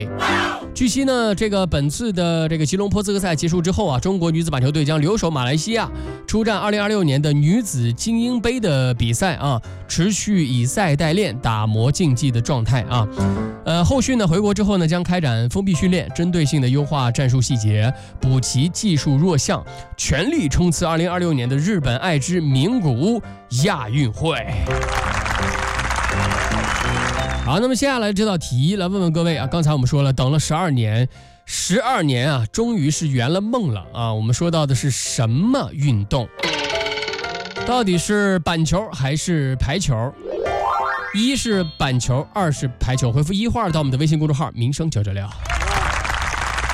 据悉呢，本次的吉隆坡资格赛结束之后啊，中国女子板球队将留守马来西亚，出战2026年的女子精英杯的比赛啊，持续以赛代练，打磨竞技的状态啊。后续呢，回国之后呢，将开展封闭训练，针对性的优化战术细节，补齐技术弱项，全力冲刺2026年的日本爱知名古屋亚运会。好，那么接下来这道题来问问各位啊，刚才我们说了，等了12年啊，终于是圆了梦了啊。我们说到的是什么运动？到底是板球还是排球？一是板球，二是排球。回复1或2到我们的微信公众号“民生996”。